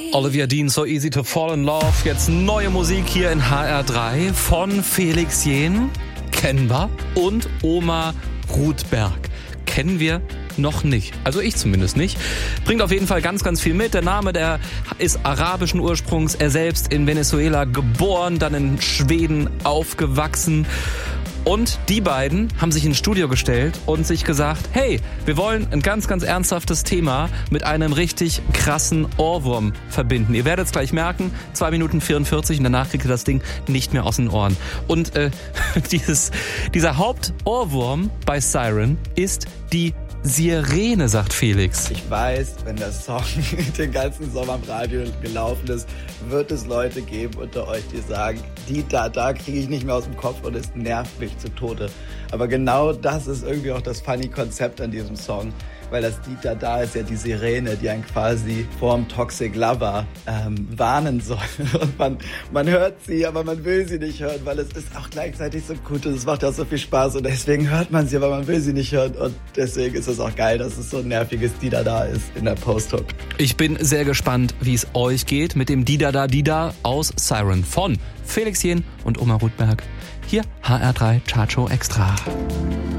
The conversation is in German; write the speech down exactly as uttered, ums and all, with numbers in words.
Olivia Dean, So Easy to Fall in Love. Jetzt neue Musik hier in H R drei von Felix Jähn, kennen wir, und Omar Rudberg. Kennen wir noch nicht. Also ich zumindest nicht. Bringt auf jeden Fall ganz, ganz viel mit. Der Name, der ist arabischen Ursprungs. Er selbst in Venezuela geboren, dann in Schweden aufgewachsen. Und die beiden haben sich ins Studio gestellt und sich gesagt, hey, wir wollen ein ganz, ganz ernsthaftes Thema mit einem richtig krassen Ohrwurm verbinden. Ihr werdet es gleich merken, zwei Minuten vierundvierzig und danach kriegt ihr das Ding nicht mehr aus den Ohren. Und äh, dieses, dieser Hauptohrwurm bei Siren ist die Sirene, sagt Felix. Ich weiß, wenn der Song den ganzen Sommer im Radio gelaufen ist, wird es Leute geben unter euch, die sagen, die da, da kriege ich nicht mehr aus dem Kopf und es nervt mich zu Tode. Aber genau das ist irgendwie auch das funny Konzept an diesem Song, weil das Lied da, da ist ja die Sirene, die einen quasi vorm Toxic Lover ähm, warnen soll. Und man, man hört sie, aber man will sie nicht hören, weil es ist auch gleichzeitig so gut und es macht ja so viel Spaß und deswegen hört man sie, aber man will sie nicht hören und deswegen ist es auch geil, dass es so ein nerviges Dida da ist in der Post-Hook. Ich bin sehr gespannt, wie es euch geht mit dem Dida da Dida aus Siren von Felix Jähn und Omar Rudberg. Hier H R drei Chartshow Extra.